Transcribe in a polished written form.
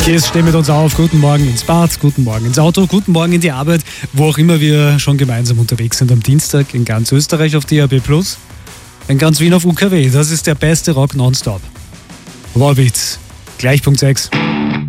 Yes, stehen mit uns auf. Guten Morgen ins Bad, guten Morgen ins Auto, guten Morgen in die Arbeit, wo auch immer wir schon gemeinsam unterwegs sind am Dienstag in ganz Österreich auf DAB+, in ganz Wien auf UKW. Das ist der beste Rock nonstop. Warbeats, gleich Punkt 6.